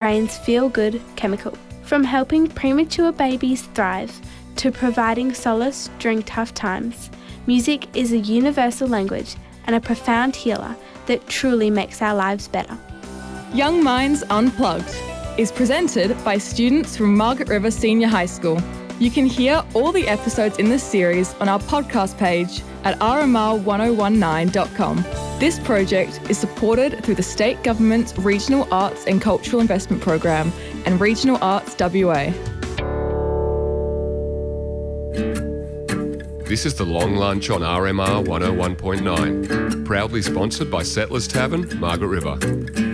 brain's feel-good chemical. From helping premature babies thrive to providing solace during tough times, music is a universal language and a profound healer that truly makes our lives better. Young Minds Unplugged is presented by students from Margaret River Senior High School. You can hear all the episodes in this series on our podcast page at rmr1019.com. This project is supported through the State Government's Regional Arts and Cultural Investment Program and Regional Arts WA. This is The Long Lunch on RMR 101.9, proudly sponsored by Settlers Tavern, Margaret River.